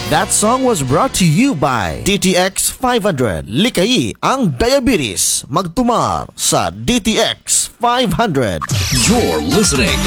That song was brought to you by DTX 500. Likai ang diabetes. Magtumar sa DTX 500. You're listening